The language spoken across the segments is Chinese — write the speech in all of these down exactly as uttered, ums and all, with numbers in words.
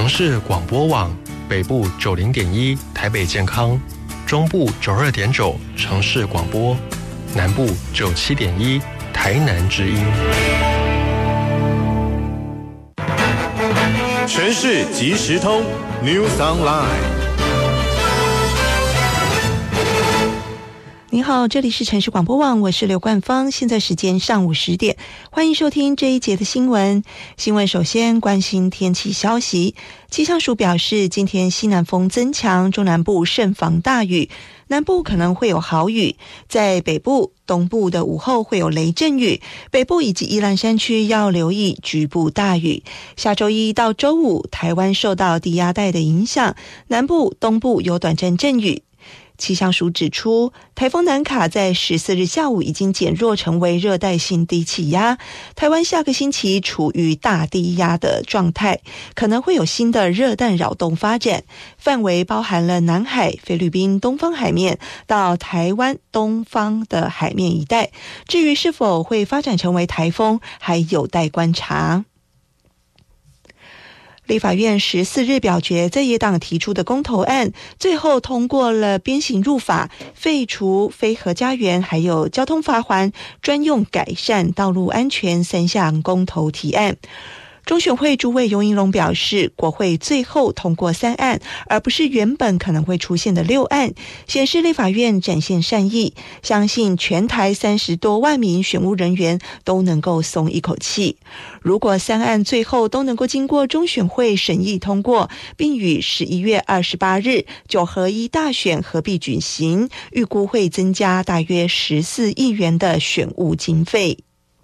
城市广播网北部九零点一台北健康，中部九二点九城市广播，南部九七点一台南之音。 全市即时通 News Online。 您好，这里是城市广播网，我是刘冠芳，现在时间上午十点，欢迎收听这一节的新闻。新闻首先关心天气消息，气象署表示，今天西南风增强，中南部慎防大雨，南部可能会有豪雨，在北部、东部的午后会有雷阵雨，北部以及宜兰山区要留意局部大雨。下周一到周五，台湾受到低压带的影响，南部、东部有短暂阵雨。气象署指出，台风南卡在十四日下午已经减弱成为热带性低气压，台湾下个星期处于大低压的状态，可能会有新的热带扰动发展，范围包含了南海、菲律宾东方海面到台湾东方的海面一带，至于是否会发展成为台风，还有待观察。立法院十四日表决在野党提出的公投案，最后通过了鞭刑入法，废除非核家园还有交通罚锾，专用改善道路安全三项公投提案。中选会主委游盈隆表示，国会最后通过三案，而不是原本可能会出现的六案，显示立法院展现善意，相信全台三十多万名选务人员都能够松一口气。如果三案最后都能够经过中选会审议通过，并于十一月二十八日九合一大选合璧举行，预估会增加大约十四亿元的选务经费。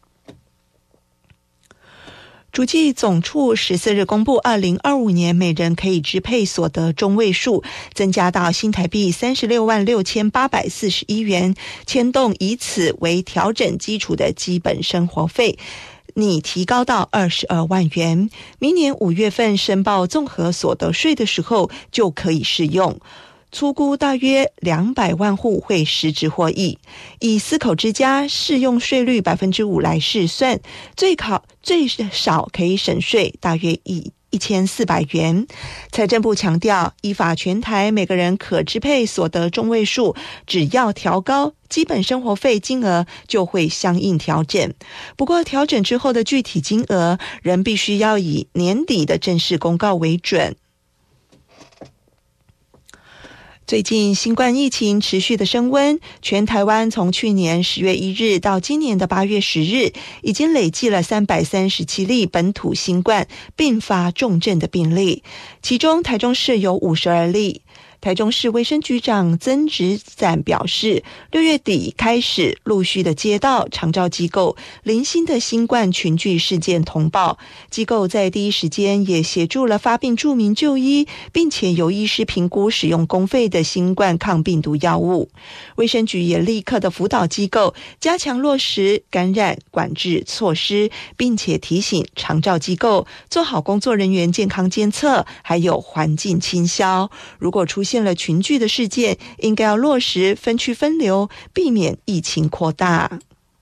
主计总处十四日公布，二零二五年每人可以支配所得中位数增加到新台币三十六万六千八百四十一元，牵动以此为调整基础的基本生活费拟提高到二十二万元，明年五月份申报综合所得税的时候就可以适用。粗估大约两百万户会实质获益，以四口之家适用税率百分之五来试算，最考最少可以省税大约一一千四百元。财政部强调，依法全台每个人可支配所得中位数，只要调高，基本生活费金额就会相应调整。不过调整之后的具体金额，仍必须要以年底的正式公告为准。最近新冠疫情持续的升温，全台湾从去年十月一日到今年的八月十日，已经累计了三百三十七例本土新冠并发重症的病例，其中台中市有五十二例。台中市卫生局长曾植展表示，六月底开始陆续的接到长照机构零星的新冠群聚事件通报，机构在第一时间也协助了发病住民就医，并且由医师评估使用公费的新冠抗病毒药物。卫生局也立刻的辅导机构加强落实感染管制措施，并且提醒长照机构做好工作人员健康监测，还有环境清消。如果出现了群聚的事件，应该要落实分区分流，避免疫情扩大。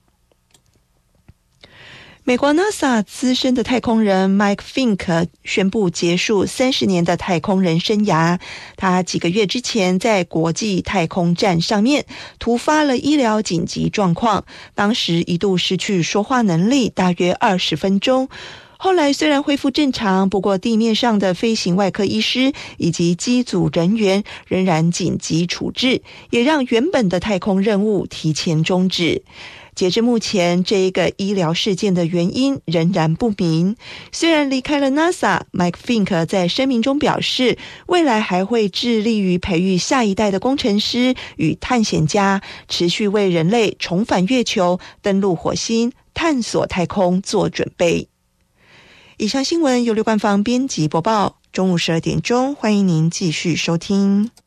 美国 NASA 资深的太空人 Mike Fink 宣布结束三十年的太空人生涯。他几个月之前在国际太空站上面突发了医疗紧急状况，当时一度失去说话能力大约二十分钟。后来虽然恢复正常，不过地面上的飞行外科医师以及机组人员仍然紧急处置，也让原本的太空任务提前终止。截至目前，这一个医疗事件的原因仍然不明。虽然离开了 NASA， Mike Fink 在声明中表示，未来还会致力于培育下一代的工程师与探险家，持续为人类重返月球、登陆火星、探索太空做准备。以上新闻由刘冠芳编辑播报，中午十二点钟，欢迎您继续收听。